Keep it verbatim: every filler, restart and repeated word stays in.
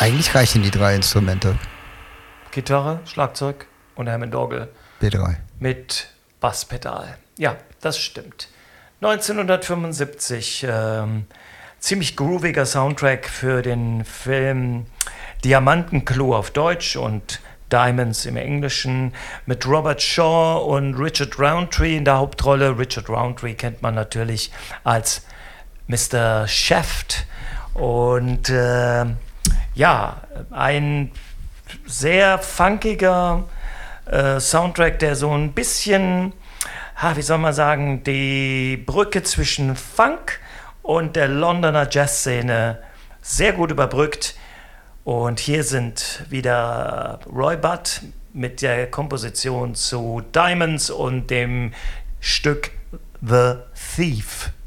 Eigentlich reichen die drei Instrumente. Gitarre, Schlagzeug und Hammond-Orgel. B drei. Mit Basspedal. Ja, das stimmt. neunzehnhundertfünfundsiebzig, ähm, ziemlich grooviger Soundtrack für den Film Diamantenklo auf Deutsch und Diamonds im Englischen mit Robert Shaw und Richard Roundtree in der Hauptrolle. Richard Roundtree kennt man natürlich als Mister Shaft. Und äh, ja, ein sehr funkiger äh, Soundtrack, der so ein bisschen, ha, wie soll man sagen, die Brücke zwischen Funk und der Londoner Jazzszene sehr gut überbrückt. Und hier sind wieder Roy Budd mit der Komposition zu Diamonds und dem Stück The Thief.